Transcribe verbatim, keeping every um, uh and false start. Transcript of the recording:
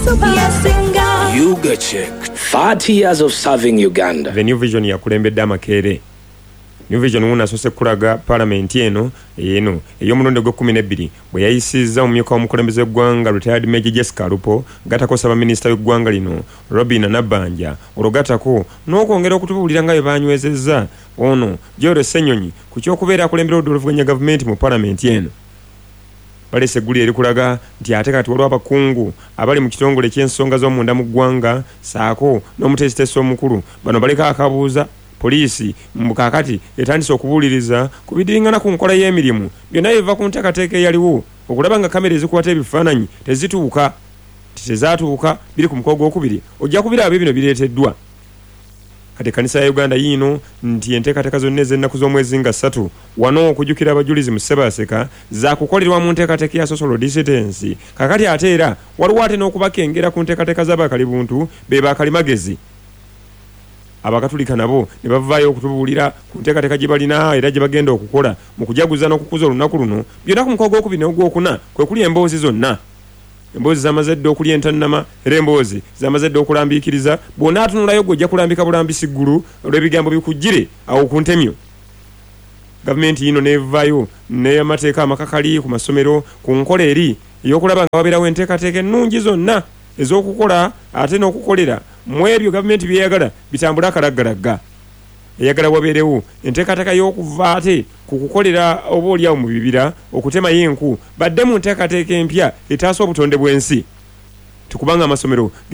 Yuga check. thirty years of serving Uganda. The New Vision yakulembedde Amakere. New Vision una asose kulaga parliament eno eno ey'omulundi gwa kumi n'ebbiri bwe yayisizza omumyuka w'omukulembeze w'eggwanga retired Major Jessica Lupo gatako saba minisita w'eggwanga lino Robin Nabanja olugatako n'okwongera okutubuulira nga bwe banywezezza ono Joro Ssenyonyi ku ky'okubeera akulembera oluvuganya gavumenti mu parliament eno. Balese guli eri kulaga nti ate kati waliwo abakungu abali mu kitongole ky'ensonga z'omunda mu ggwanga saako n'omuteesiteesi omukulu bano baleka akabuuza polisi mbukakati etandise okubuuliriza ku bidiringana ku nkola y'emirimu byonna biva ku nteekateeka eyaliwo okulaba nga kamera ezikwata ebifaananyi tezituuka tezaatuuka biri ku mukolo gwokubiri ojja kubiraba bino bireeteddwa. Kati kanisa ya Uganda yino nti enteekateeka zonna ez'ennaku z'omwezi nga ssatu wano okujjukira abajulizi mu Ssebaaseka za kukolerwa mu nteekateeka ya social distance kakati ate era waliwo ate n'okubakengera ku nteekateeka z'abakalibuntu be bakalimagezi. Abakatulika nabo ne bavaayo okutubuulira ku nteekateeka gye balina era gye bagenda okukola mu kujaguza n'okukuza olunaku luno byonna ku mukolo gwokubiri n'ogwokuna kwe kuli emboozi zonna. Emboozi z'amazadde okuli entannama era emboozi z'amazadde okulambiikiriza bw'ona atunulayo gw'ojja kulambika bulambisi ggulu olw'ebigambo bikujjire awo ku ntemyo. Gavumenti yino neevaayo n'amateeka amakakali ku masomero ku nkola eri ey'okulaba nga wabeerawo enteekateeka ennungi zonna ez'okukola ate n'okukolera mu ebyo gavumenti byeyagala bitambula akalaggalagga. Eyagala wabeerewo enteekateeka y'okuva ate ku kukolera oba oliawo mu bibira okutema y'enku badde mu nteekateeka empya etaasa obutonde bw'ensi. Tukubanga amasomero